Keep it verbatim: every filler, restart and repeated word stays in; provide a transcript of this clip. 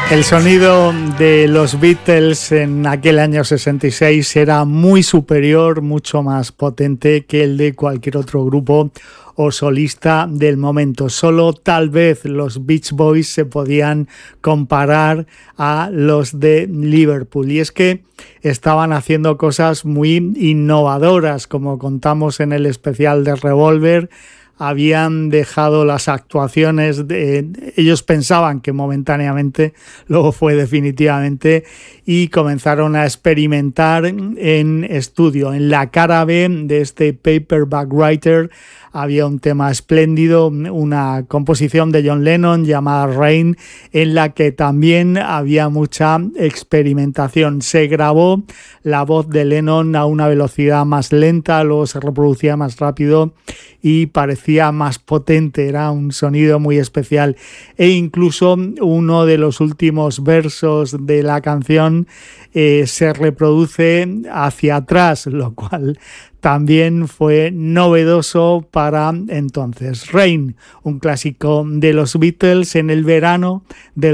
El sonido de los Beatles en aquel año sesenta y seis era muy superior, mucho más potente que el de cualquier otro grupo o solista del momento. Solo tal vez los Beach Boys se podían comparar a los de Liverpool. Y es que estaban haciendo cosas muy innovadoras, como contamos en el especial de Revolver. Habían dejado las actuaciones, de, ellos pensaban que momentáneamente, luego fue definitivamente, y comenzaron a experimentar en estudio. En la cara B de este Paperback Writer había un tema espléndido, una composición de John Lennon llamada Rain, en la que también había mucha experimentación. Se grabó la voz de Lennon a una velocidad más lenta, luego se reproducía más rápido y parecía más potente, era un sonido muy especial. E incluso uno de los últimos versos de la canción eh, se reproduce hacia atrás, lo cual también fue novedoso para entonces. Rain, un clásico de los Beatles en el verano del